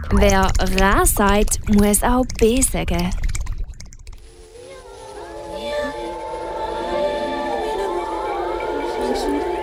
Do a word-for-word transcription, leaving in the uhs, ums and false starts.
Wer Ra sagt, muss auch B sagen. Thank you.